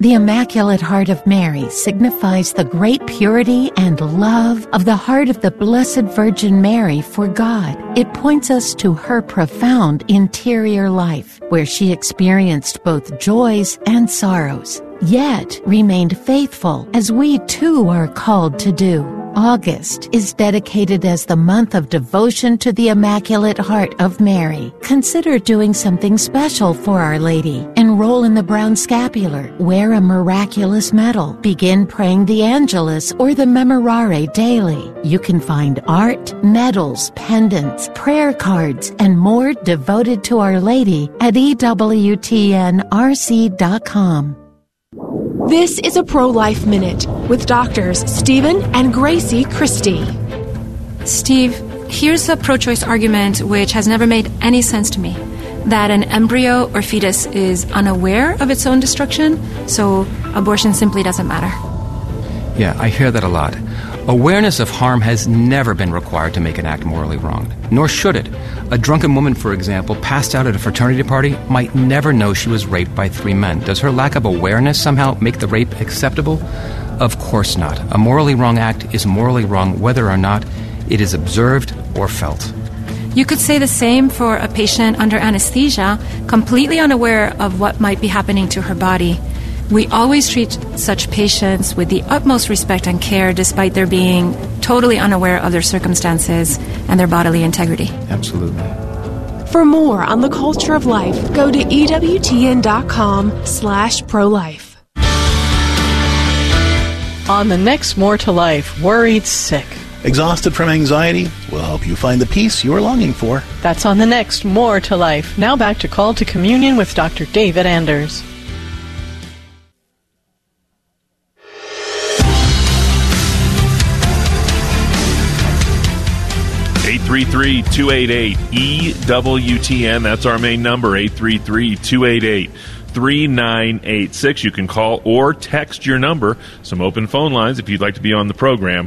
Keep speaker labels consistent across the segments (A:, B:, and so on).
A: The Immaculate Heart of Mary signifies the great purity and love of the heart of the Blessed Virgin Mary for God. It points us to her profound interior life, where she experienced both joys and sorrows, yet remained faithful, as we too are called to do. August is dedicated as the month of devotion to the Immaculate Heart of Mary. Consider doing something special for Our Lady. Enroll in the Brown Scapular. Wear a miraculous medal. Begin praying the Angelus or the Memorare daily. You can find art, medals, pendants, prayer cards, and more devoted to Our Lady at EWTNRC.com.
B: This is a Pro-Life Minute with doctors Stephen and Gracie Christie.
C: Steve, here's a pro-choice argument which has never made any sense to me, that an embryo or fetus is unaware of its own destruction, so abortion simply doesn't matter.
D: Yeah, I hear that a lot. Awareness of harm has never been required to make an act morally wrong, nor should it. A drunken woman, for example, passed out at a fraternity party might never know she was raped by 3 men. Does her lack of awareness somehow make the rape acceptable? Of course not. A morally wrong act is morally wrong whether or not it is observed or felt.
C: You could say the same for a patient under anesthesia, completely unaware of what might be happening to her body. We always treat such patients with the utmost respect and care, despite their being totally unaware of their circumstances and their bodily integrity.
D: Absolutely.
B: For more on the culture of life, go to EWTN.com/pro-life.
E: On the next More to Life, worried sick.
F: Exhausted from anxiety? We'll help you find the peace you're longing for.
E: That's on the next More to Life. Now back to Call to Communion with Dr. David Anders.
G: (833-288-EWTN). That's our main number, 833-288-3986. You can call or text your number. Some open phone lines if you'd like to be on the program,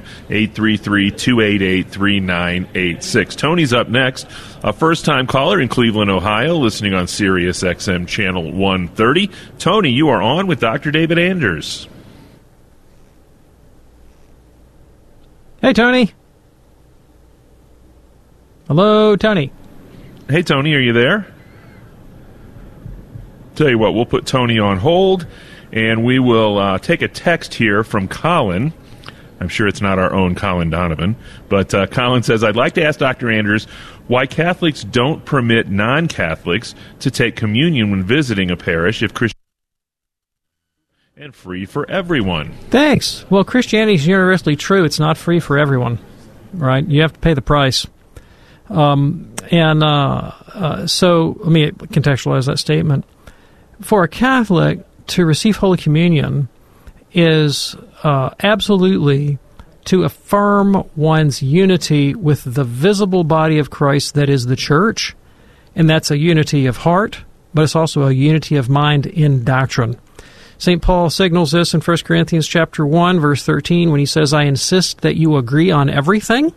G: 833-288-3986. Tony's up next, a first-time caller in Cleveland, Ohio, listening on Sirius XM Channel 130. Tony, you are on with Dr. David Anders.
H: Hey, Tony. Hello, Tony.
G: Hey, Tony, are you there? Tell you what, we'll put Tony on hold, and we will take a text here from Colin. I'm sure it's not our own Colin Donovan, but Colin says, I'd like to ask Dr. Anders why Catholics don't permit non-Catholics to take communion when visiting a parish if Christian and free for everyone.
H: Thanks. Well, Christianity is universally true. It's not free for everyone, right? You have to pay the price. So let me contextualize that statement. For a Catholic to receive Holy Communion is absolutely to affirm one's unity with the visible body of Christ that is the Church, and that's a unity of heart, but it's also a unity of mind in doctrine. St. Paul signals this in 1 Corinthians chapter 1, verse 13, when he says, I insist that you agree on everything.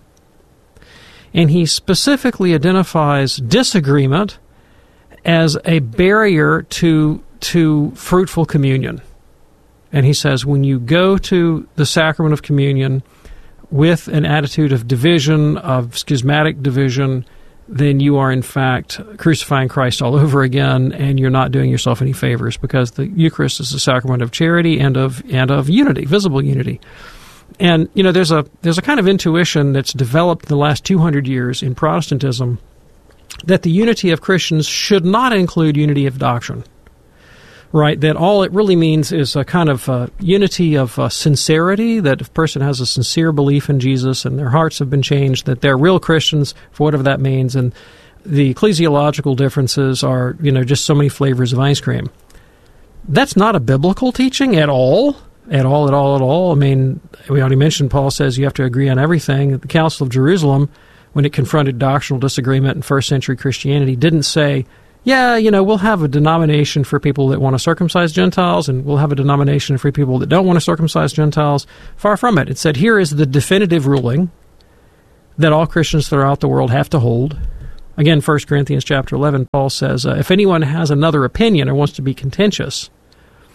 H: And he specifically identifies disagreement as a barrier to fruitful communion. And he says, when you go to the sacrament of communion with an attitude of division, of schismatic division, then you are in fact crucifying Christ all over again, and you're not doing yourself any favors, because the Eucharist is a sacrament of charity and of unity, visible unity. And, you know, there's a kind of intuition that's developed in the last 200 years in Protestantism that the unity of Christians should not include unity of doctrine, right? That all it really means is a kind of unity of sincerity, that if a person has a sincere belief in Jesus and their hearts have been changed, that they're real Christians for whatever that means, and the ecclesiological differences are, you know, just so many flavors of ice cream. That's not a biblical teaching at all. At all. I mean, we already mentioned Paul says you have to agree on everything. The Council of Jerusalem, when it confronted doctrinal disagreement in first century Christianity, didn't say, yeah, you know, we'll have a denomination for people that want to circumcise Gentiles, and we'll have a denomination for people that don't want to circumcise Gentiles. Far from it. It said, here is the definitive ruling that all Christians throughout the world have to hold. Again, 1 Corinthians chapter 11, Paul says, if anyone has another opinion or wants to be contentious,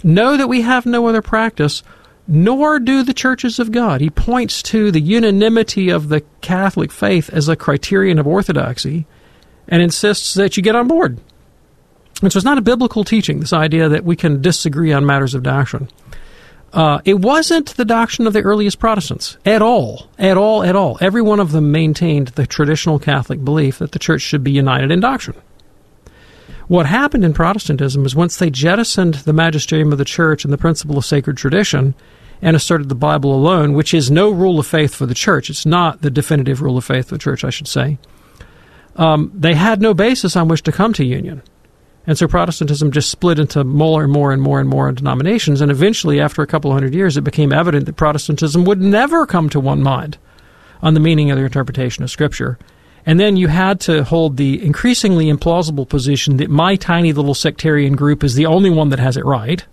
H: Know that we have no other practice, nor do the churches of God. He points to the unanimity of the Catholic faith as a criterion of orthodoxy and insists that you get on board. And so it's not a biblical teaching, this idea that we can disagree on matters of doctrine. It wasn't the doctrine of the earliest Protestants at all. Every one of them maintained the traditional Catholic belief that the church should be united in doctrine. What happened in Protestantism is once they jettisoned the magisterium of the church and the principle of sacred tradition and asserted the Bible alone, which is no rule of faith for the church. It's not the definitive rule of faith for the church, I should say. They had no basis on which to come to union. And so Protestantism just split into more denominations, and eventually, after a couple of hundred years, it became evident that Protestantism would never come to one mind on the meaning of their interpretation of Scripture. And then you had to hold the increasingly implausible position that my tiny little sectarian group is the only one that has it right,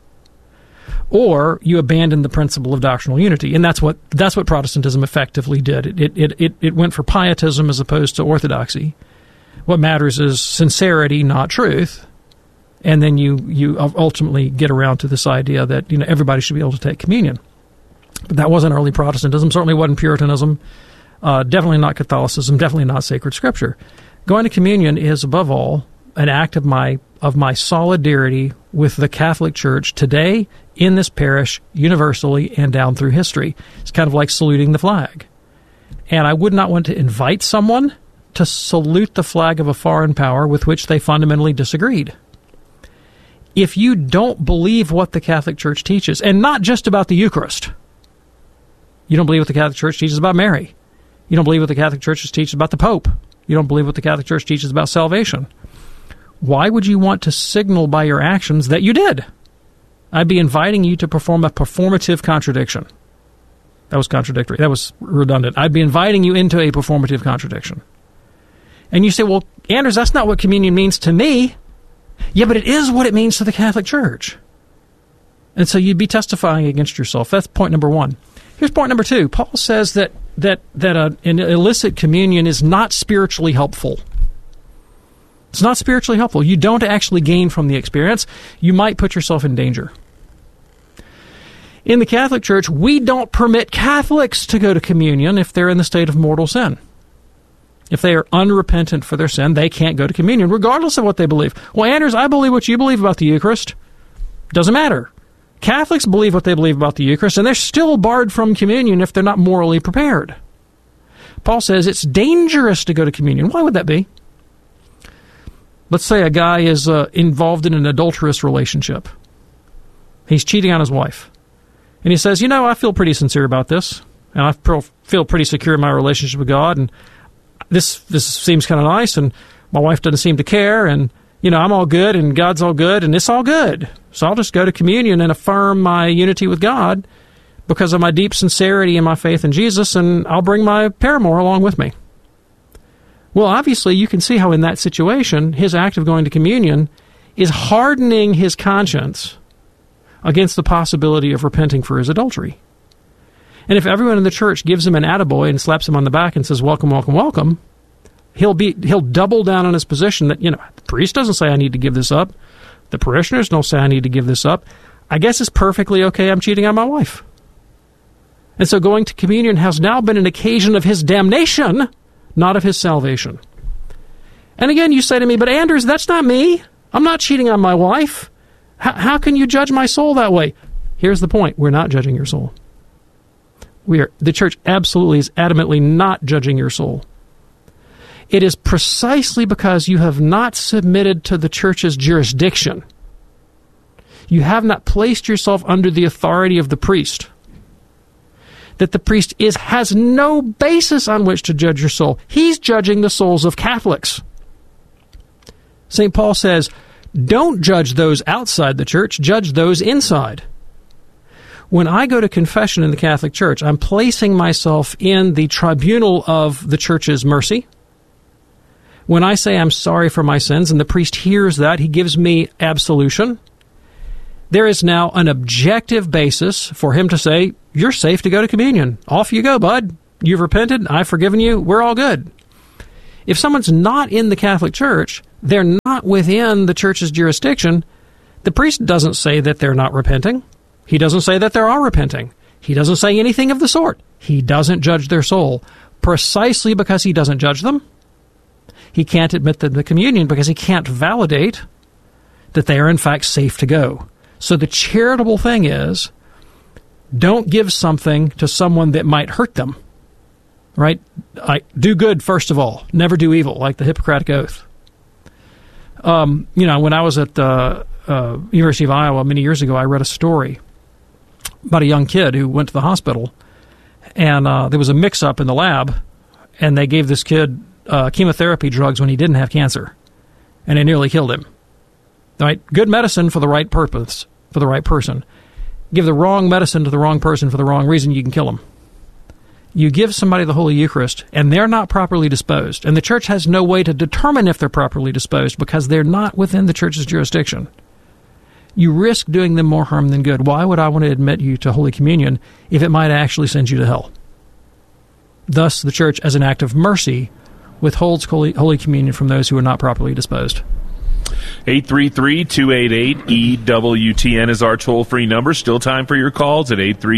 H: or you abandon the principle of doctrinal unity. And that's what Protestantism effectively did. It went for pietism as opposed to orthodoxy. What matters is sincerity, not truth. And then you ultimately get around to this idea that everybody should be able to take communion. But that wasn't early Protestantism, certainly wasn't Puritanism, definitely not Catholicism, definitely not sacred Scripture. Going to communion is, above all, an act of my solidarity with the Catholic Church today, in this parish, universally, and down through history. It's kind of like saluting the flag. And I would not want to invite someone to salute the flag of a foreign power with which they fundamentally disagreed. If you don't believe what the Catholic Church teaches, and not just about the Eucharist, you don't believe what the Catholic Church teaches about Mary, you don't believe what the Catholic Church teaches about the Pope, you don't believe what the Catholic Church teaches about salvation, why would you want to signal by your actions that you did? I'd be inviting you to perform a performative contradiction. That was contradictory. That was redundant. I'd be inviting you into a performative contradiction. And you say, well, Anders, that's not what communion means to me. Yeah, but it is what it means to the Catholic Church. And so you'd be testifying against yourself. That's point number one. Here's point number two. Paul says that an illicit communion is not spiritually helpful. It's not spiritually helpful. You don't actually gain from the experience. You might put yourself in danger. In the Catholic Church, we don't permit Catholics to go to communion if they're in the state of mortal sin. If they are unrepentant for their sin, they can't go to communion, regardless of what they believe. Well, Anders, I believe what you believe about the Eucharist. Doesn't matter. Catholics believe what they believe about the Eucharist, and they're still barred from communion if they're not morally prepared. Paul says it's dangerous to go to communion. Why would that be? Let's say a guy is involved in an adulterous relationship. He's cheating on his wife. And he says, I feel pretty sincere about this, and I feel pretty secure in my relationship with God, and this seems kind of nice, and my wife doesn't seem to care, and, I'm all good, and God's all good, and it's all good. So I'll just go to communion and affirm my unity with God because of my deep sincerity and my faith in Jesus, and I'll bring my paramour along with me. Well, obviously, you can see how in that situation, his act of going to communion is hardening his conscience against the possibility of repenting for his adultery. And if everyone in the church gives him an attaboy and slaps him on the back and says, welcome, welcome, welcome, he'll double down on his position that, the priest doesn't say I need to give this up. The parishioners don't say I need to give this up. I guess it's perfectly okay I'm cheating on my wife. And so going to communion has now been an occasion of his damnation, not of his salvation. And again, you say to me, but Anders, that's not me. I'm not cheating on my wife. How can you judge my soul that way? Here's the point. We're not judging your soul. The church absolutely is adamantly not judging your soul. It is precisely because you have not submitted to the church's jurisdiction. You have not placed yourself under the authority of the priest. That the priest has no basis on which to judge your soul. He's judging the souls of Catholics. St. Paul says, don't judge those outside the church, judge those inside. When I go to confession in the Catholic Church, I'm placing myself in the tribunal of the church's mercy. When I say I'm sorry for my sins and the priest hears that, he gives me absolution. There is now an objective basis for him to say, you're safe to go to communion. Off you go, bud. You've repented. I've forgiven you. We're all good. If someone's not in the Catholic Church, they're not within the church's jurisdiction, The priest doesn't say that they're not repenting. He doesn't say that they are repenting. He doesn't say anything of the sort. He doesn't judge their soul. Precisely because he doesn't judge them, he can't admit them to communion because he can't validate that they are in fact safe to go. So the charitable thing is, don't give something to someone that might hurt them. Right? Do good, first of all. Never do evil, like the Hippocratic Oath. When I was at the University of Iowa many years ago, I read a story about a young kid who went to the hospital, and there was a mix-up in the lab, and they gave this kid chemotherapy drugs when he didn't have cancer, and it nearly killed him. Right? Good medicine for the right purpose, for the right person. Give the wrong medicine to the wrong person for the wrong reason, you can kill them. You give somebody the Holy Eucharist, and they're not properly disposed, and the Church has no way to determine if they're properly disposed because they're not within the Church's jurisdiction. You risk doing them more harm than good. Why would I want to admit you to Holy Communion if it might actually send you to hell? Thus, the Church, as an act of mercy, withholds Holy Communion from those who are not properly disposed.
G: 833-288-EWTN is our toll-free number. Still time for your calls at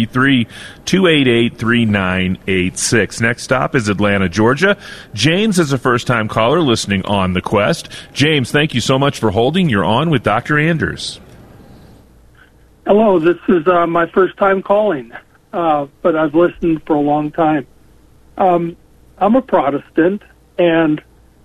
G: 833-288-3986. Next stop is Atlanta, Georgia. James is a first-time caller listening on The Quest. James, thank you so much for holding. You're on with Dr. Anders.
I: Hello, this is my first time calling, but I've listened for a long time. I'm a Protestant, and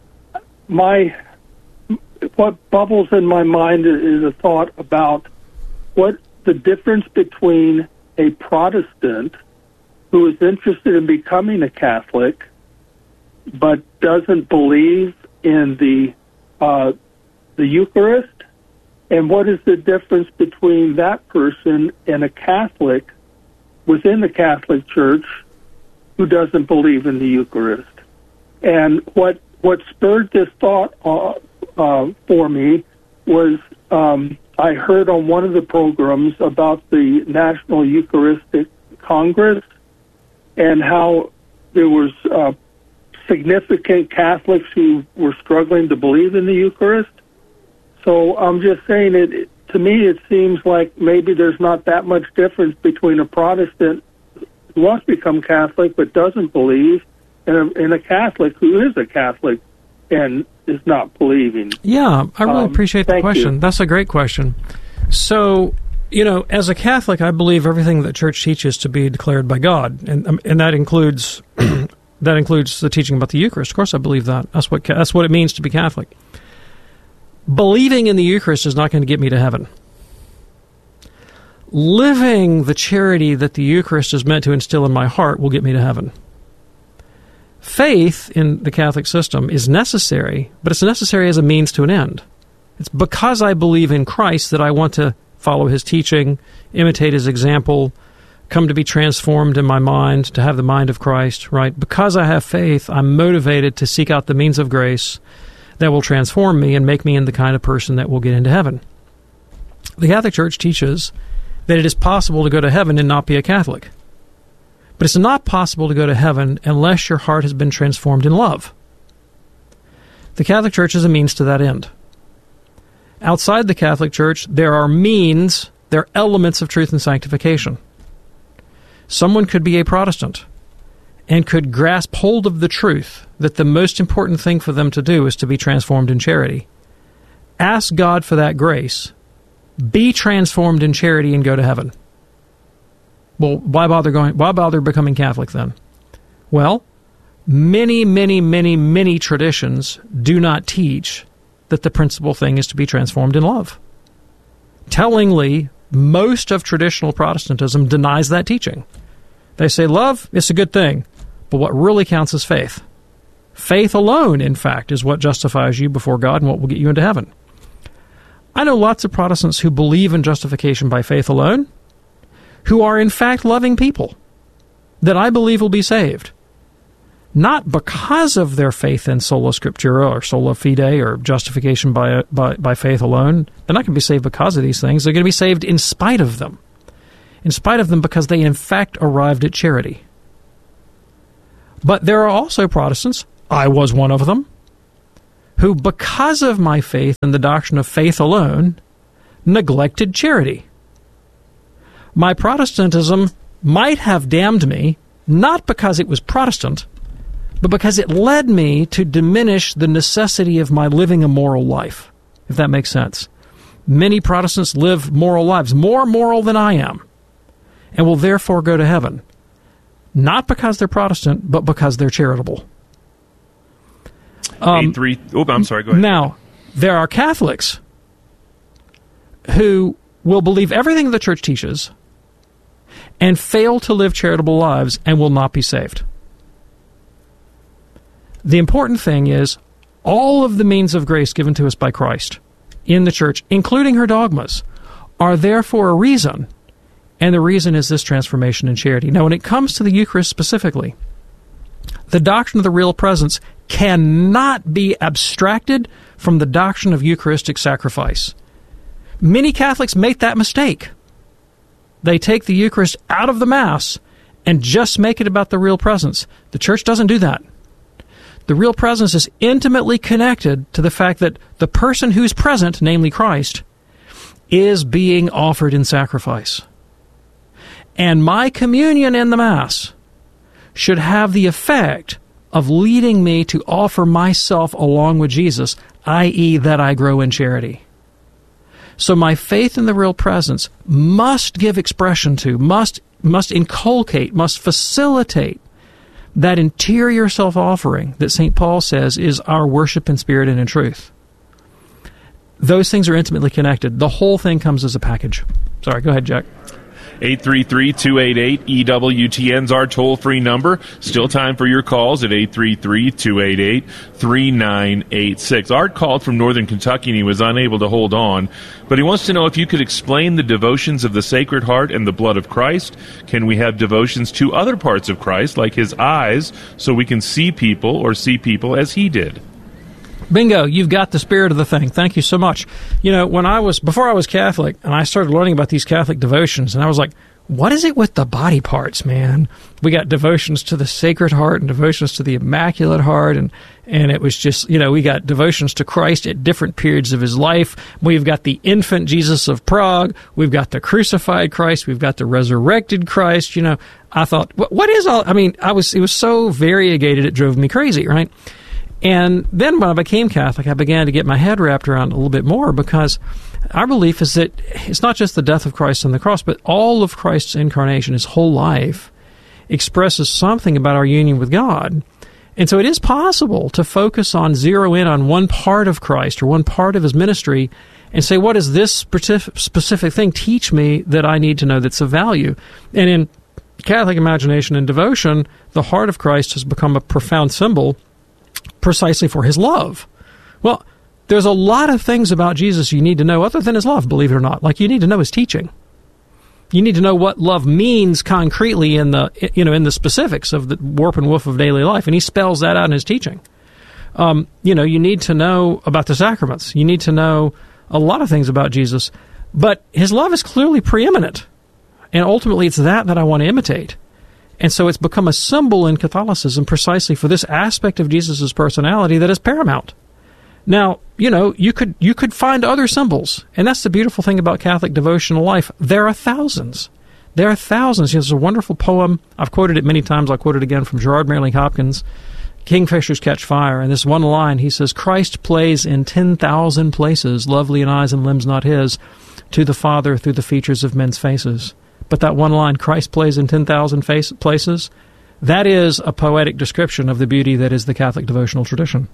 I: what bubbles in my mind is a thought about what the difference between a Protestant who is interested in becoming a Catholic but doesn't believe in the Eucharist, and what is the difference between that person and a Catholic within the Catholic Church who doesn't believe in the Eucharist. And what spurred this thought for me was I heard on one of the programs about the National Eucharistic Congress and how there was significant Catholics who were struggling to believe in the Eucharist. So I'm just saying, to me it seems like maybe there's not that much difference between a Protestant who wants to become Catholic but doesn't believe and a Catholic who is a Catholic and is not believing.
H: Yeah, I really appreciate the question.
I: You.
H: That's a great question. So, as a Catholic, I believe everything that Church teaches to be declared by God, and that includes the teaching about the Eucharist. Of course, I believe that. That's what it means to be Catholic. Believing in the Eucharist is not going to get me to heaven. Living the charity that the Eucharist is meant to instill in my heart will get me to heaven. Faith in the Catholic system is necessary, but it's necessary as a means to an end. It's because I believe in Christ that I want to follow his teaching, imitate his example, come to be transformed in my mind, to have the mind of Christ, right? Because I have faith, I'm motivated to seek out the means of grace that will transform me and make me into the kind of person that will get into heaven. The Catholic Church teaches that it is possible to go to heaven and not be a Catholic. But it's not possible to go to heaven unless your heart has been transformed in love. The Catholic Church is a means to that end. Outside the Catholic Church, there are elements of truth and sanctification. Someone could be a Protestant and could grasp hold of the truth that the most important thing for them to do is to be transformed in charity. Ask God for that grace. Be transformed in charity and go to heaven. Well, why bother becoming Catholic then? Well, many traditions do not teach that the principal thing is to be transformed in love. Tellingly, most of traditional Protestantism denies that teaching. They say love, it's a good thing, but what really counts is faith. Faith alone, in fact, is what justifies you before God and what will get you into heaven. I know lots of Protestants who believe in justification by faith alone, who are in fact loving people that I believe will be saved. Not because of their faith in sola scriptura or sola fide or justification by faith alone. They're not going to be saved because of these things. They're going to be saved in spite of them. In spite of them because they in fact arrived at charity. But there are also Protestants, I was one of them, who because of my faith in the doctrine of faith alone neglected charity. My Protestantism might have damned me, not because it was Protestant, but because it led me to diminish the necessity of my living a moral life, if that makes sense. Many Protestants live moral lives, more moral than I am, and will therefore go to heaven, not because they're Protestant, but because they're charitable.
G: I'm sorry, go ahead.
H: Now, there are Catholics who will believe everything the church teaches and fail to live charitable lives and will not be saved. The important thing is all of the means of grace given to us by Christ in the church, including her dogmas, are there for a reason, and the reason is this transformation in charity. Now, when it comes to the Eucharist specifically, the doctrine of the real presence cannot be abstracted from the doctrine of Eucharistic sacrifice. Many Catholics make that mistake. They take the Eucharist out of the Mass and just make it about the real presence. The Church doesn't do that. The real presence is intimately connected to the fact that the person who's present, namely Christ, is being offered in sacrifice. And my communion in the Mass should have the effect of leading me to offer myself along with Jesus, i.e. that I grow in charity. So my faith in the real presence must give expression to, must inculcate, must facilitate that interior self-offering that St. Paul says is our worship in spirit and in truth. Those things are intimately connected. The whole thing comes as a package. Sorry, go ahead, Jack.
G: 833-288-EWTN's our toll-free number. Still time for your calls at 833-288-3986. Art called from Northern Kentucky and he was unable to hold on, but he wants to know if you could explain the devotions of the Sacred Heart and the blood of Christ. Can we have devotions to other parts of Christ, like his eyes, so we can see people as he did?
H: Bingo, you've got the spirit of the thing. Thank you so much. You know, before I was Catholic, and I started learning about these Catholic devotions, and I was like, what is it with the body parts, man? We got devotions to the Sacred Heart and devotions to the Immaculate Heart, and it was just, we got devotions to Christ at different periods of his life. We've got the infant Jesus of Prague. We've got the crucified Christ. We've got the resurrected Christ. I thought, what is all? It was so variegated, it drove me crazy, right? And then when I became Catholic, I began to get my head wrapped around a little bit more, because our belief is that it's not just the death of Christ on the cross, but all of Christ's incarnation, his whole life, expresses something about our union with God. And so it is possible to zero in on one part of Christ or one part of his ministry and say, what does this specific thing teach me that I need to know that's of value? And in Catholic imagination and devotion, the heart of Christ has become a profound symbol precisely for his love. Well, there's a lot of things about Jesus you need to know other than his love, believe it or not. Like, you need to know his teaching. You need to know what love means concretely in the specifics of the warp and woof of daily life, and he spells that out in his teaching. You need to know about the sacraments. You need to know a lot of things about Jesus, but his love is clearly preeminent, and ultimately it's that I want to imitate. And so it's become a symbol in Catholicism precisely for this aspect of Jesus' personality that is paramount. Now, you could find other symbols, and that's the beautiful thing about Catholic devotional life. There are thousands. There's a wonderful poem. I've quoted it many times. I'll quote it again from Gerard Manley Hopkins, Kingfishers Catch Fire. And this one line, he says, Christ plays in 10,000 places, lovely in eyes and limbs not his, to the Father through the features of men's faces. But that one line, Christ plays in 10,000 places, that is a poetic description of the beauty that is the Catholic devotional tradition.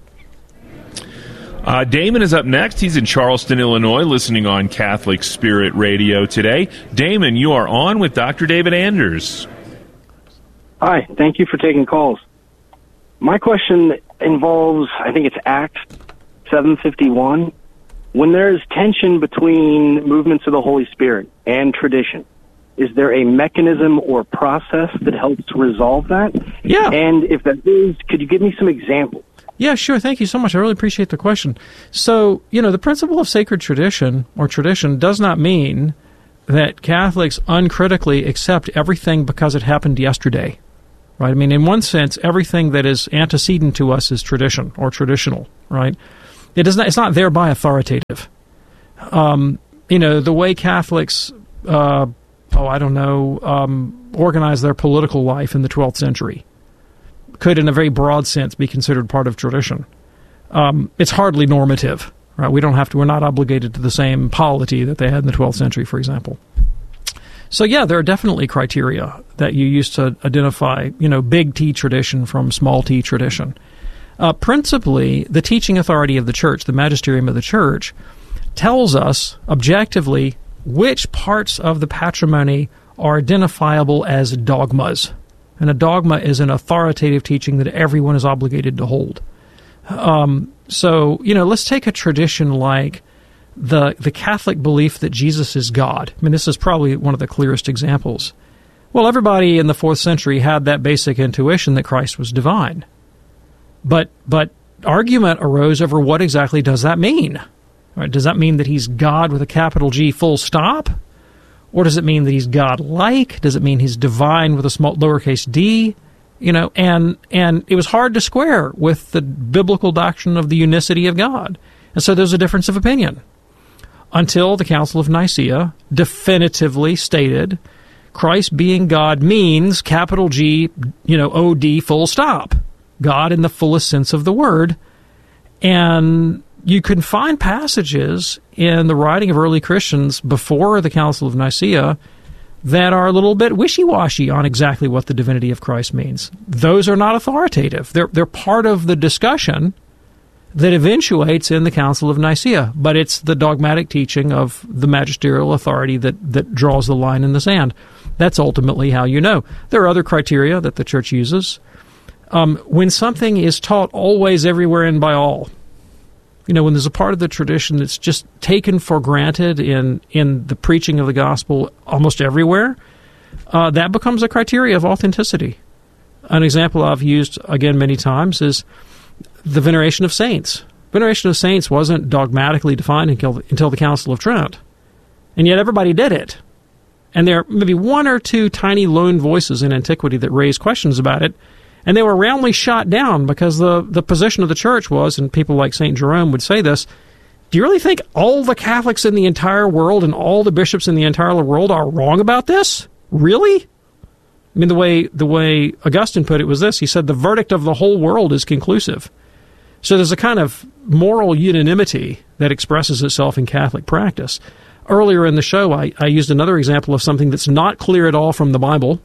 G: Damon is up next. He's in Charleston, Illinois, listening on Catholic Spirit Radio today. Damon, you are on with Dr. David Anders.
J: Hi, thank you for taking calls. My question involves, I think it's Acts 7:51. When there is tension between movements of the Holy Spirit and tradition, is there a mechanism or process that helps resolve that?
H: Yeah.
J: And if that is, could you give me some examples?
H: Yeah, sure. Thank you so much. I really appreciate the question. So, the principle of sacred tradition or tradition does not mean that Catholics uncritically accept everything because it happened yesterday, right? In one sense, everything that is antecedent to us is tradition or traditional, right? It's not thereby authoritative. the way Catholics, organize their political life in the 12th century could, in a very broad sense, be considered part of tradition. It's hardly normative, right? We're not obligated to the same polity that they had in the 12th century, for example. So, yeah, there are definitely criteria that you use to identify, big T tradition from small T tradition. Principally, the teaching authority of the church, the magisterium of the church, tells us objectively which parts of the patrimony are identifiable as dogmas. And a dogma is an authoritative teaching that everyone is obligated to hold. So, let's take a tradition like the Catholic belief that Jesus is God. I mean, this is probably one of the clearest examples. Well, everybody in the 4th century had that basic intuition that Christ was divine. But argument arose over what exactly does that mean? Right? Does that mean that he's God with a capital G full stop? Or does it mean that he's God-like? Does it mean he's divine with a small lowercase d? And it was hard to square with the biblical doctrine of the unicity of God. And so there's a difference of opinion. Until the Council of Nicaea definitively stated Christ being God means capital G, O-D full stop. God in the fullest sense of the word. And you can find passages in the writing of early Christians before the Council of Nicaea that are a little bit wishy-washy on exactly what the divinity of Christ means. Those are not authoritative. They're part of the discussion that eventuates in the Council of Nicaea, but it's the dogmatic teaching of the magisterial authority that draws the line in the sand. That's ultimately how you know. There are other criteria that the church uses. When something is taught always, everywhere, and by all, when there's a part of the tradition that's just taken for granted in the preaching of the gospel almost everywhere, that becomes a criteria of authenticity. An example I've used, again, many times is the veneration of saints. Veneration of saints wasn't dogmatically defined until the Council of Trent. And yet everybody did it. And there may be one or two tiny lone voices in antiquity that raised questions about it, and they were roundly shot down because the position of the church was, and people like St. Jerome would say this, do you really think all the Catholics in the entire world and all the bishops in the entire world are wrong about this? Really? I mean, the way Augustine put it was this. He said, the verdict of the whole world is conclusive. So there's a kind of moral unanimity that expresses itself in Catholic practice. Earlier in the show, I used another example of something that's not clear at all from the Bible.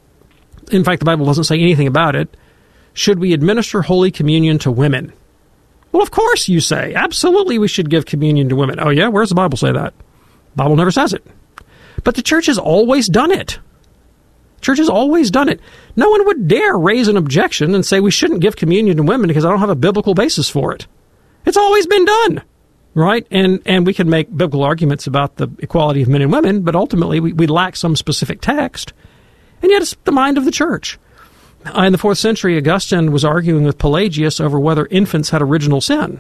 H: In fact, the Bible doesn't say anything about it. Should we administer Holy Communion to women? Well, of course, you say. Absolutely, we should give communion to women. Oh, yeah? Where does the Bible say that? The Bible never says it. But the church has always done it. Church has always done it. No one would dare raise an objection and say we shouldn't give communion to women because I don't have a biblical basis for it. It's always been done, right? And we can make biblical arguments about the equality of men and women, but ultimately we lack some specific text. And yet it's the mind of the church. In the 4th century, Augustine was arguing with Pelagius over whether infants had original sin.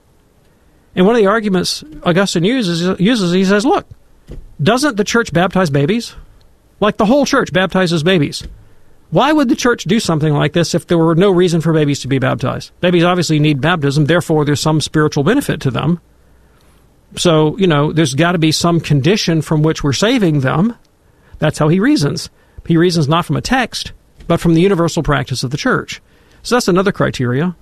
H: And one of the arguments Augustine uses, he says, look, doesn't the church baptize babies? Like the whole church baptizes babies. Why would the church do something like this if there were no reason for babies to be baptized? Babies obviously need baptism, therefore there's some spiritual benefit to them. So, there's got to be some condition from which we're saving them. That's how he reasons. He reasons not from a text, but from the universal practice of the church. So that's another criteria.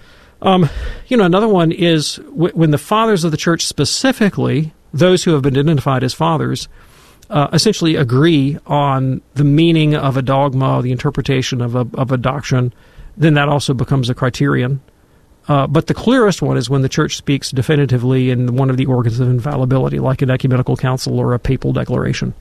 H: Another one is when the fathers of the church, specifically those who have been identified as fathers, essentially agree on the meaning of a dogma, the interpretation of a doctrine, then that also becomes a criterion. But the clearest one is when the church speaks definitively in one of the organs of infallibility, like an ecumenical council or a papal declaration.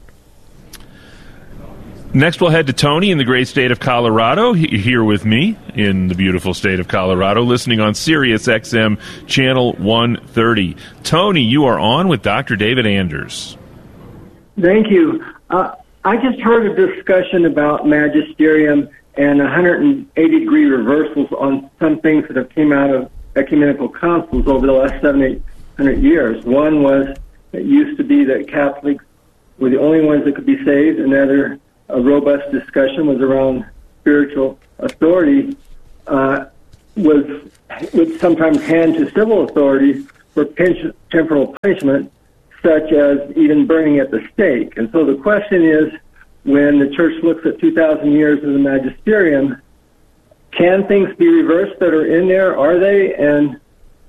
G: Next, we'll head to Tony in the great state of Colorado, here with me in the beautiful state of Colorado, listening on Sirius XM Channel 130. Tony, you are on with Dr. David Anders.
K: Thank you. I just heard a discussion about magisterium and 180-degree reversals on some things that have came out of ecumenical councils over the last 700-800 years. One was, it used to be that Catholics were the only ones that could be saved. Another, a robust discussion was around spiritual authority, would sometimes hand to civil authorities for temporal punishment, such as even burning at the stake. And so the question is, when the church looks at 2,000 years of the magisterium, can things be reversed that are in there? Are they? And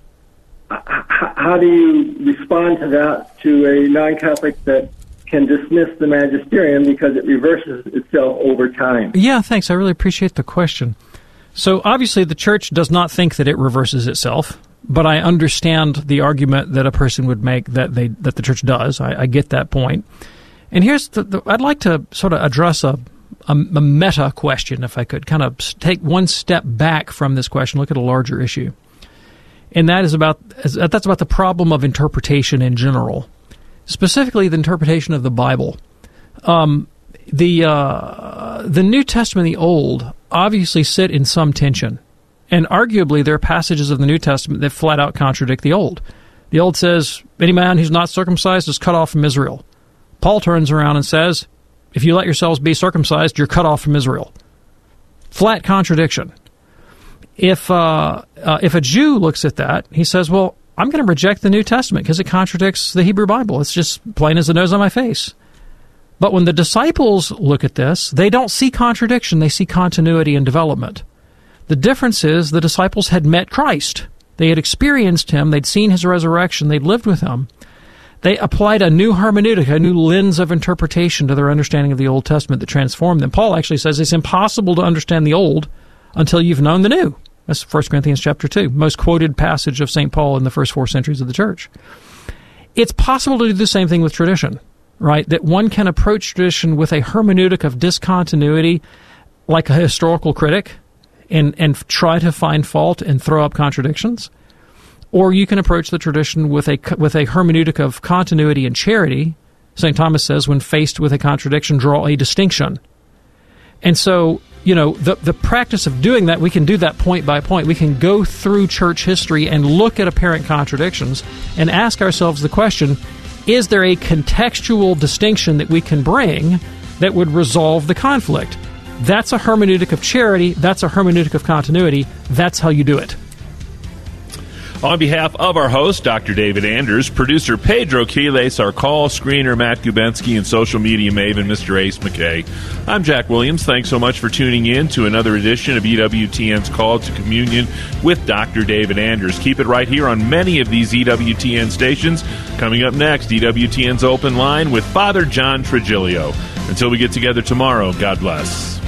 K: how do you respond to that, to a non-Catholic that can dismiss the magisterium because it reverses itself over time?
H: Yeah, thanks. I really appreciate the question. So obviously the church does not think that it reverses itself, but I understand the argument that a person would make that the church does. I get that point. And here's I'd like to sort of address a meta question, if I could kind of take one step back from this question, look at a larger issue. And that's about the problem of interpretation in general, specifically the interpretation of the Bible. The New Testament and the Old obviously sit in some tension, and arguably there are passages of the New Testament that flat out contradict the Old. The Old says, any man who's not circumcised is cut off from Israel. Paul turns around and says, if you let yourselves be circumcised, you're cut off from Israel. Flat contradiction. If a Jew looks at that, he says, well, I'm going to reject the New Testament because it contradicts the Hebrew Bible. It's just plain as the nose on my face. But when the disciples look at this, they don't see contradiction. They see continuity and development. The difference is the disciples had met Christ. They had experienced him. They'd seen his resurrection. They'd lived with him. They applied a new hermeneutic, a new lens of interpretation to their understanding of the Old Testament that transformed them. Paul actually says it's impossible to understand the Old until you've known the New. That's 1 Corinthians chapter 2, most quoted passage of St. Paul in the first 4 centuries of the Church. It's possible to do the same thing with tradition, right? That one can approach tradition with a hermeneutic of discontinuity like a historical critic and try to find fault and throw up contradictions. Or you can approach the tradition with a hermeneutic of continuity and charity. St. Thomas says, when faced with a contradiction, draw a distinction. And so, the practice of doing that, we can do that point by point. We can go through church history and look at apparent contradictions and ask ourselves the question, is there a contextual distinction that we can bring that would resolve the conflict? That's a hermeneutic of charity. That's a hermeneutic of continuity. That's how you do it.
G: On behalf of our host, Dr. David Anders, producer Pedro Quiles, our call screener Matt Gubensky, and social media maven Mr. Ace McKay, I'm Jack Williams. Thanks so much for tuning in to another edition of EWTN's Call to Communion with Dr. David Anders. Keep it right here on many of these EWTN stations. Coming up next, EWTN's Open Line with Father John Trigilio. Until we get together tomorrow, God bless.